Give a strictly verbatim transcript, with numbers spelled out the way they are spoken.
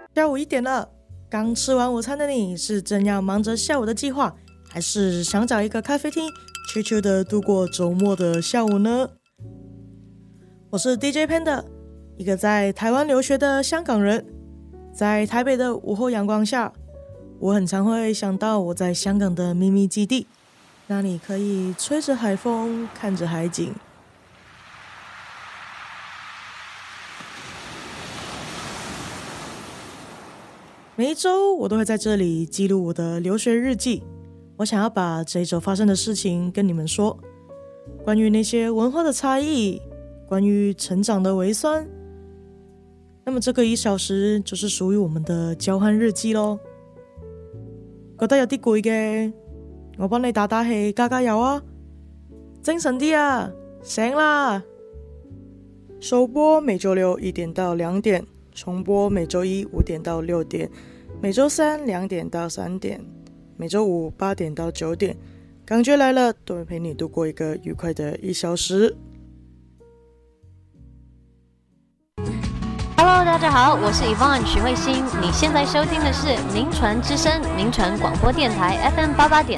下午一点了，刚吃完午餐的你是正要忙着下午的计划，还是想找一个咖啡厅悄悄的度过周末的下午呢？我是 D J Panda， 一个在台湾留学的香港人。在台北的午后阳光下，我很常会想到我在香港的秘密基地，那里可以吹着海风，看着海景。每一周我都会在这里记录我的留学日记，我想要把这一周发生的事情跟你们说，关于那些文化的差异，关于成长的微酸。那么这个一小时就是属于我们的交换日記咯。覺得有啲攰嘅，我幫你打打氣加加油啊！精神啲啊，醒啦！首播每周六一點到兩點，重播每周一五點到六點，每周三兩點到三點，每周五八點到九點。感覺來了，都會陪你度過一個愉快的一小時。 Hello， 大家好，我是 Yvonne 许慧欣。你现在收听的是名传之声，名传广播电台 F M 八八点